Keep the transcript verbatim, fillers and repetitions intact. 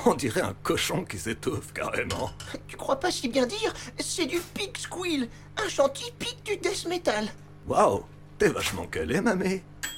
On dirait un cochon qui s'étouffe, carrément. Tu crois pas si bien dire? C'est du Pig Squeal, un chant typique du death metal. Waouh, t'es vachement calé, mamie.